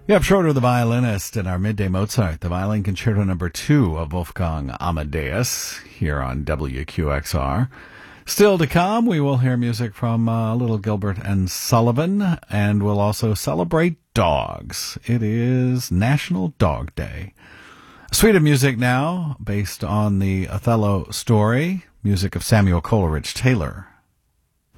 Yep, Schroeder, the violinist, in our Midday Mozart, the Violin Concerto Number 2 of Wolfgang Amadeus, here on WQXR. Still to come, we will hear music from Little Gilbert and Sullivan, and we'll also celebrate dogs. It is National Dog Day. A suite of music now, based on the Othello story, music of Samuel Coleridge Taylor.